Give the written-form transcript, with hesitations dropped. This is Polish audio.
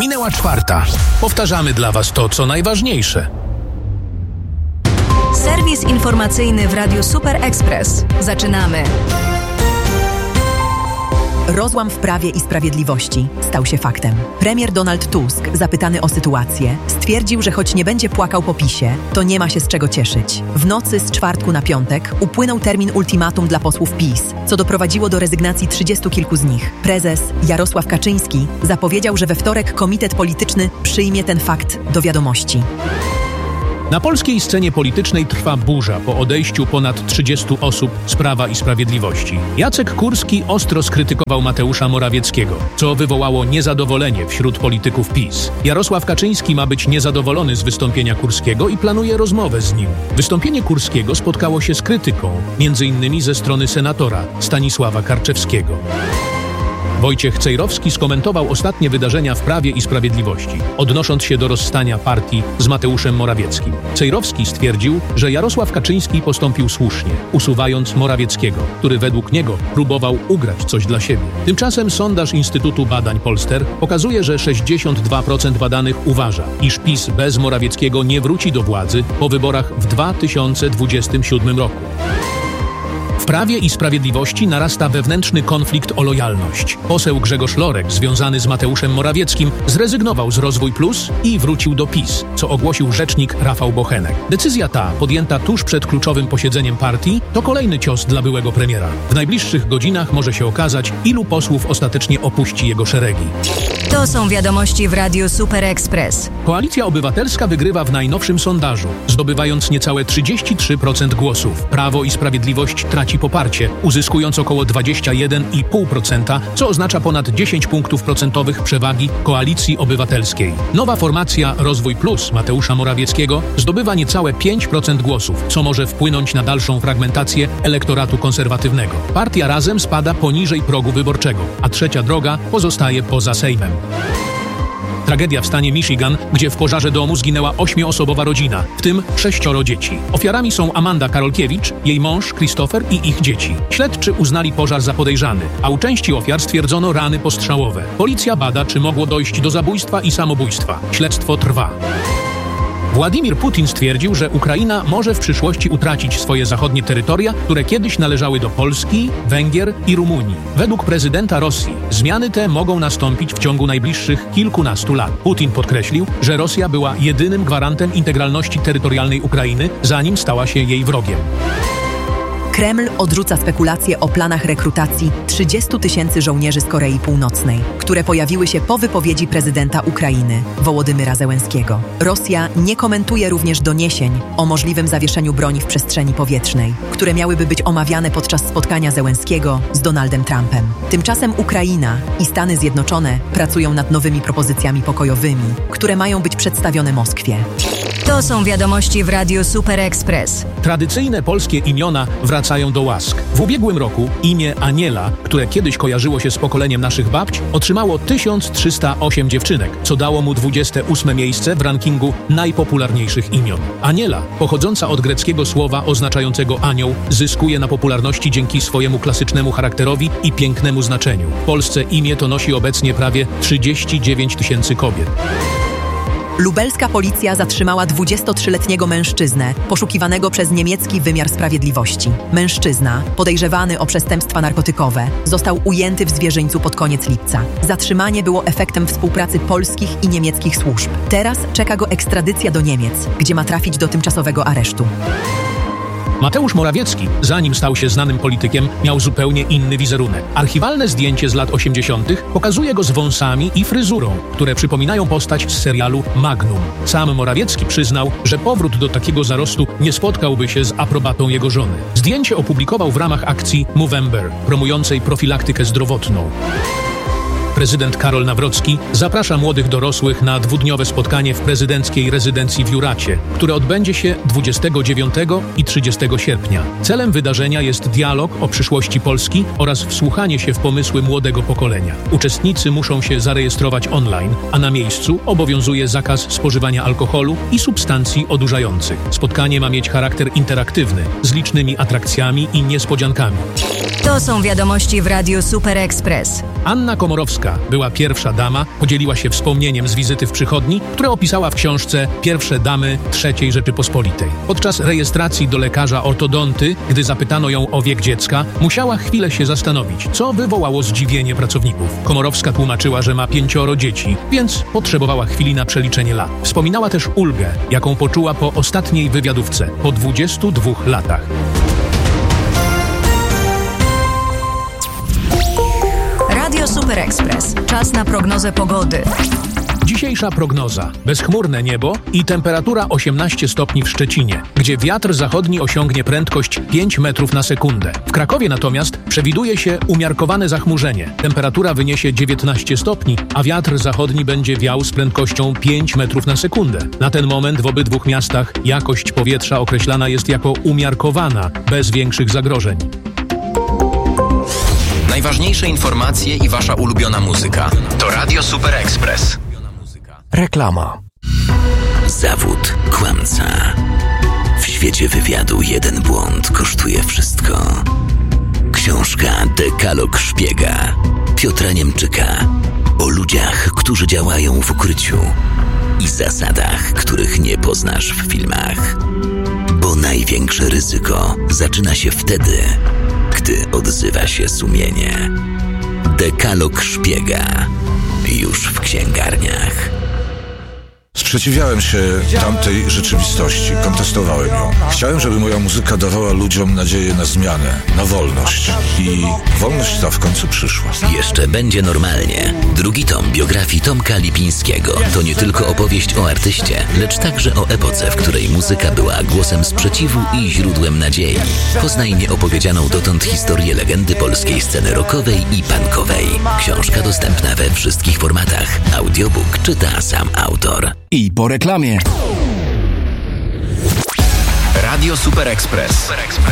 Minęła 4:00. Powtarzamy dla Was to, co najważniejsze. Serwis informacyjny w Radiu Super Express. Zaczynamy. Rozłam w Prawie i Sprawiedliwości stał się faktem. Premier Donald Tusk, zapytany o sytuację, stwierdził, że choć nie będzie płakał po PiS-ie, to nie ma się z czego cieszyć. W nocy z czwartku na piątek upłynął termin ultimatum dla posłów PiS, co doprowadziło do rezygnacji 30 kilku z nich. Prezes Jarosław Kaczyński zapowiedział, że we wtorek komitet polityczny przyjmie ten fakt do wiadomości. Na polskiej scenie politycznej trwa burza po odejściu ponad 30 osób z Prawa i Sprawiedliwości. Jacek Kurski ostro skrytykował Mateusza Morawieckiego, co wywołało niezadowolenie wśród polityków PiS. Jarosław Kaczyński ma być niezadowolony z wystąpienia Kurskiego i planuje rozmowę z nim. Wystąpienie Kurskiego spotkało się z krytyką, m.in. ze strony senatora Stanisława Karczewskiego. Wojciech Cejrowski skomentował ostatnie wydarzenia w Prawie i Sprawiedliwości, odnosząc się do rozstania partii z Mateuszem Morawieckim. Cejrowski stwierdził, że Jarosław Kaczyński postąpił słusznie, usuwając Morawieckiego, który według niego próbował ugrać coś dla siebie. Tymczasem sondaż Instytutu Badań Polster pokazuje, że 62% badanych uważa, iż PiS bez Morawieckiego nie wróci do władzy po wyborach w 2027 roku. W Prawie i Sprawiedliwości narasta wewnętrzny konflikt o lojalność. Poseł Grzegorz Lorek, związany z Mateuszem Morawieckim, zrezygnował z Rozwój Plus i wrócił do PiS, co ogłosił rzecznik Rafał Bochenek. Decyzja ta, podjęta tuż przed kluczowym posiedzeniem partii, to kolejny cios dla byłego premiera. W najbliższych godzinach może się okazać, ilu posłów ostatecznie opuści jego szeregi. To są wiadomości w Radiu Super Express. Koalicja Obywatelska wygrywa w najnowszym sondażu, zdobywając niecałe 33% głosów. Prawo i Sprawiedliwość traci poparcie, uzyskując około 21,5%, co oznacza ponad 10 punktów procentowych przewagi Koalicji Obywatelskiej. Nowa formacja Rozwój Plus Mateusza Morawieckiego zdobywa niecałe 5% głosów, co może wpłynąć na dalszą fragmentację elektoratu konserwatywnego. Partia Razem spada poniżej progu wyborczego, a Trzecia Droga pozostaje poza Sejmem. Tragedia w stanie Michigan, gdzie w pożarze domu zginęła 8-osobowa rodzina, w tym 6 dzieci. Ofiarami są Amanda Karolkiewicz, jej mąż Christopher i ich dzieci. Śledczy uznali pożar za podejrzany, a u części ofiar stwierdzono rany postrzałowe. Policja bada, czy mogło dojść do zabójstwa i samobójstwa. Śledztwo trwa. Władimir Putin stwierdził, że Ukraina może w przyszłości utracić swoje zachodnie terytoria, które kiedyś należały do Polski, Węgier i Rumunii. Według prezydenta Rosji zmiany te mogą nastąpić w ciągu najbliższych kilkunastu lat. Putin podkreślił, że Rosja była jedynym gwarantem integralności terytorialnej Ukrainy, zanim stała się jej wrogiem. Kreml odrzuca spekulacje o planach rekrutacji 30 000 żołnierzy z Korei Północnej, które pojawiły się po wypowiedzi prezydenta Ukrainy, Wołodymyra Zełenskiego. Rosja nie komentuje również doniesień o możliwym zawieszeniu broni w przestrzeni powietrznej, które miałyby być omawiane podczas spotkania Zełenskiego z Donaldem Trumpem. Tymczasem Ukraina i Stany Zjednoczone pracują nad nowymi propozycjami pokojowymi, które mają być przedstawione Moskwie. To są wiadomości w Radiu Super Express. Tradycyjne polskie imiona wracają do łask. W ubiegłym roku imię Aniela, które kiedyś kojarzyło się z pokoleniem naszych babć, otrzymało 1308 dziewczynek, co dało mu 28 miejsce w rankingu najpopularniejszych imion. Aniela, pochodząca od greckiego słowa oznaczającego anioł, zyskuje na popularności dzięki swojemu klasycznemu charakterowi i pięknemu znaczeniu. W Polsce imię to nosi obecnie prawie 39 000 kobiet. Lubelska policja zatrzymała 23-letniego mężczyznę poszukiwanego przez niemiecki wymiar sprawiedliwości. Mężczyzna, podejrzewany o przestępstwa narkotykowe, został ujęty w Zwierzyńcu pod koniec lipca. Zatrzymanie było efektem współpracy polskich i niemieckich służb. Teraz czeka go ekstradycja do Niemiec, gdzie ma trafić do tymczasowego aresztu. Mateusz Morawiecki, zanim stał się znanym politykiem, miał zupełnie inny wizerunek. Archiwalne zdjęcie z lat 80. pokazuje go z wąsami i fryzurą, które przypominają postać z serialu Magnum. Sam Morawiecki przyznał, że powrót do takiego zarostu nie spotkałby się z aprobatą jego żony. Zdjęcie opublikował w ramach akcji Movember, promującej profilaktykę zdrowotną. Prezydent Karol Nawrocki zaprasza młodych dorosłych na 2-dniowe spotkanie w prezydenckiej rezydencji w Juracie, które odbędzie się 29 i 30 sierpnia. Celem wydarzenia jest dialog o przyszłości Polski oraz wsłuchanie się w pomysły młodego pokolenia. Uczestnicy muszą się zarejestrować online, a na miejscu obowiązuje zakaz spożywania alkoholu i substancji odurzających. Spotkanie ma mieć charakter interaktywny, z licznymi atrakcjami i niespodziankami. To są wiadomości w Radiu Super Express. Anna Komorowska była pierwsza dama, podzieliła się wspomnieniem z wizyty w przychodni, które opisała w książce Pierwsze damy III Rzeczypospolitej. Podczas rejestracji do lekarza ortodonty, gdy zapytano ją o wiek dziecka, musiała chwilę się zastanowić, co wywołało zdziwienie pracowników. Komorowska tłumaczyła, że ma 5 dzieci, więc potrzebowała chwili na przeliczenie lat. Wspominała też ulgę, jaką poczuła po ostatniej wywiadówce, po 22 latach. Radio Super Express. Czas na prognozę pogody. Dzisiejsza prognoza. Bezchmurne niebo i temperatura 18 stopni w Szczecinie, gdzie wiatr zachodni osiągnie prędkość 5 metrów na sekundę. W Krakowie natomiast przewiduje się umiarkowane zachmurzenie. Temperatura wyniesie 19 stopni, a wiatr zachodni będzie wiał z prędkością 5 metrów na sekundę. Na ten moment w obydwu miastach jakość powietrza określana jest jako umiarkowana, bez większych zagrożeń. Najważniejsze informacje i wasza ulubiona muzyka to Radio Super Express. Reklama. Zawód kłamca. W świecie wywiadu jeden błąd kosztuje wszystko. Książka Dekalog szpiega Piotra Niemczyka o ludziach, którzy działają w ukryciu i zasadach, których nie poznasz w filmach. Bo największe ryzyko zaczyna się wtedy, gdy odzywa się sumienie. Dekalog szpiega już w księgarniach. Sprzeciwiałem się tamtej rzeczywistości, kontestowałem ją. Chciałem, żeby moja muzyka dawała ludziom nadzieję na zmianę, na wolność. I wolność ta w końcu przyszła. Jeszcze będzie normalnie. Drugi tom biografii Tomka Lipińskiego to nie tylko opowieść o artyście, lecz także o epoce, w której muzyka była głosem sprzeciwu i źródłem nadziei. Poznaj nieopowiedzianą dotąd historię legendy polskiej sceny rockowej i punkowej. Książka dostępna we wszystkich formatach. Audiobook czyta sam autor. I po reklamie. Radio Super Express.